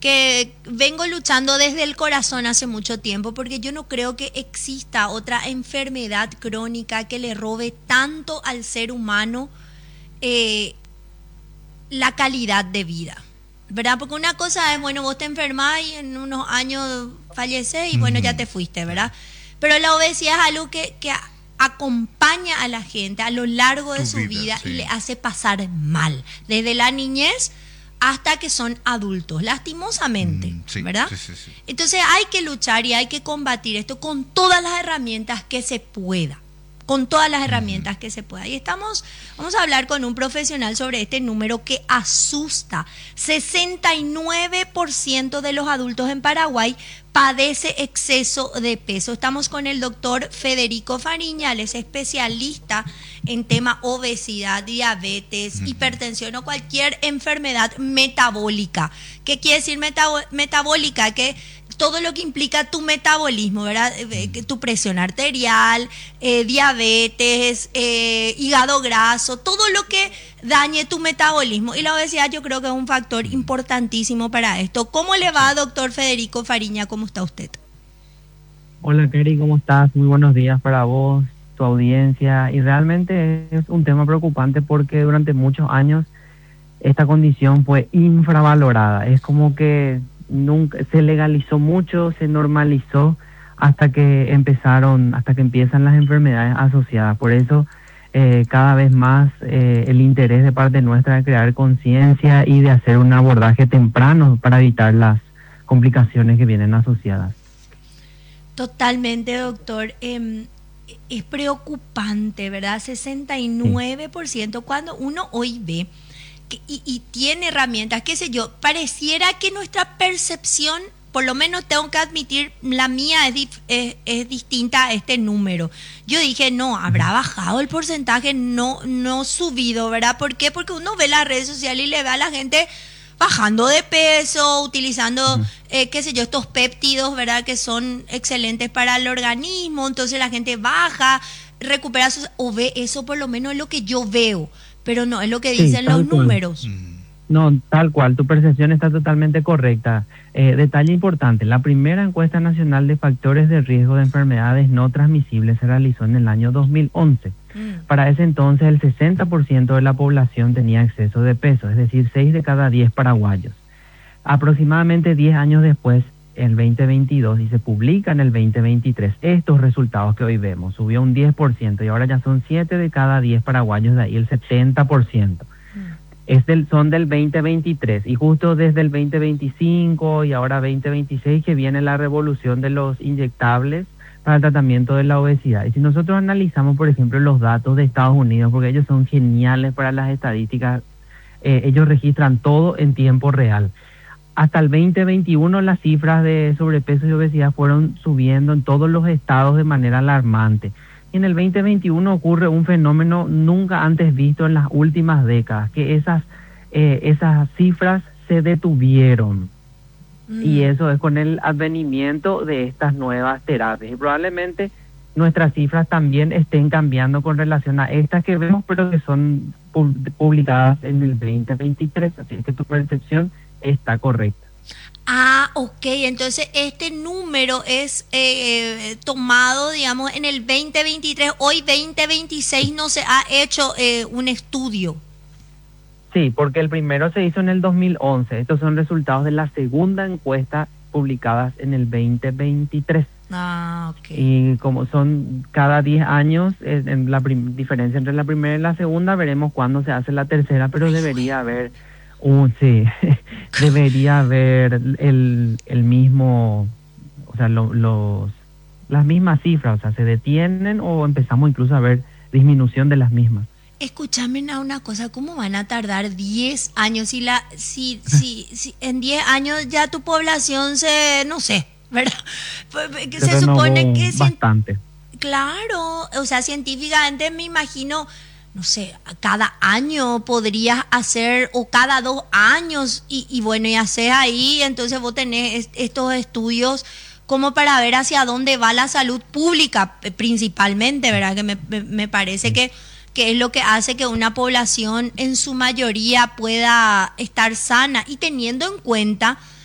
que vengo luchando desde el corazón hace mucho tiempo, porque yo no creo que exista otra enfermedad crónica que le robe tanto al ser humano eh, la calidad de vida, ¿verdad? Porque una cosa es, bueno, vos te enfermás y en unos años falleces y bueno, ya te fuiste, ¿verdad? Pero la obesidad es algo que acompaña a la gente a lo largo de su vida y le hace pasar mal, desde la niñez hasta que son adultos, lastimosamente, ¿verdad? Sí. Entonces hay que luchar y hay que combatir esto con todas las herramientas que se pueda. Con todas las herramientas que se pueda. Y vamos a hablar con un profesional sobre este número que asusta. 69% de los adultos en Paraguay padece exceso de peso. Estamos con el doctor Federico Fariña, él es especialista en tema obesidad, diabetes, hipertensión o cualquier enfermedad metabólica. ¿Qué quiere decir metabólica? Que todo lo que implica tu metabolismo, ¿verdad? Tu presión arterial, diabetes, hígado graso, todo lo que dañe tu metabolismo. Y la obesidad yo creo que es un factor importantísimo para esto. ¿Cómo le va, doctor Federico Fariña? ¿Cómo está usted? Hola, Keri, ¿cómo estás? Muy buenos días para vos, tu audiencia. Y realmente es un tema preocupante porque durante muchos años esta condición fue infravalorada. Es como que nunca se legalizó mucho, se normalizó hasta que empiezan las enfermedades asociadas. Por eso cada vez más el interés de parte nuestra de crear conciencia y de hacer un abordaje temprano para evitar las complicaciones que vienen asociadas. Totalmente, doctor. Es preocupante, ¿verdad? 69%. Cuando uno hoy ve y tiene herramientas, qué sé yo, pareciera que nuestra percepción, por lo menos tengo que admitir, la mía es distinta a este número. Yo dije, no, habrá bajado el porcentaje, no subido, ¿verdad? ¿Por qué? Porque uno ve las redes sociales y le ve a la gente bajando de peso, utilizando, qué sé yo, estos péptidos, ¿verdad? Que son excelentes para el organismo, entonces la gente baja, recupera o ve eso, por lo menos es lo que yo veo. Pero no, es lo que dicen los números. No, tal cual, tu percepción está totalmente correcta. Detalle importante, la primera encuesta nacional de factores de riesgo de enfermedades no transmisibles se realizó en el año 2011. Para ese entonces el 60% de la población tenía exceso de peso, es decir, 6 de cada 10 paraguayos. Aproximadamente 10 años después, en 2022, y se publica en el 2023, estos resultados que hoy vemos, subió un 10% y ahora ya son 7 de cada 10 paraguayos, de ahí el 70%. Son del 2023 y justo desde el 2025 y ahora 2026 que viene la revolución de los inyectables para el tratamiento de la obesidad. Y si nosotros analizamos, por ejemplo, los datos de Estados Unidos, porque ellos son geniales para las estadísticas, ellos registran todo en tiempo real. Hasta el 2021 las cifras de sobrepeso y obesidad fueron subiendo en todos los estados de manera alarmante. Y en el 2021 ocurre un fenómeno nunca antes visto en las últimas décadas, que esas cifras se detuvieron. Y eso es con el advenimiento de estas nuevas terapias. Y probablemente nuestras cifras también estén cambiando con relación a estas que vemos, pero que son publicadas en el 2023. Así que tu percepción está correcta. Ah, ok, entonces este número es tomado, digamos, en el 2023, hoy 2026 no se ha hecho un estudio. Sí, porque el primero se hizo en el 2011, estos son resultados de la segunda encuesta publicadas en el 2023. Ah, ok. Y como son cada 10 años, en la diferencia entre la primera y la segunda, veremos cuándo se hace la tercera, pero debería haber... sí, debería haber el mismo, o sea, las mismas cifras, o sea, se detienen o empezamos incluso a ver disminución de las mismas. Escúchame una cosa, ¿cómo van a tardar 10 años? Si en 10 años ya tu población no sé, ¿verdad? Se supone que bastante. Claro, o sea, científicamente me imagino, no sé, cada año podrías hacer, o cada 2 años, y bueno, y haces ahí, entonces vos tenés estos estudios como para ver hacia dónde va la salud pública, principalmente, ¿verdad? Que me parece que es lo que hace que una población en su mayoría pueda estar sana, y teniendo en cuenta